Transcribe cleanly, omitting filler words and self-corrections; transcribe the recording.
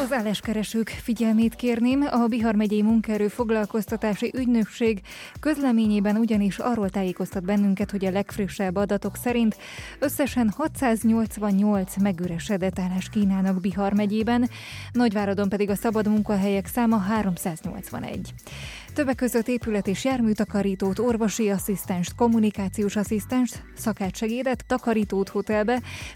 Az álláskeresők figyelmét kérném, a Bihar megyei munkaerő foglalkoztatási ügynökség közleményében ugyanis arról tájékoztat bennünket, hogy a legfrissebb adatok szerint összesen 688 megüresedett állást kínálnak Bihar megyében, Nagyváradon pedig a szabad munkahelyek száma 381. Többek között épület- és járműtakarítót, orvosi asszisztenst, kommunikációs asszisztenst, szakácsegédet, takarítót hotelbe,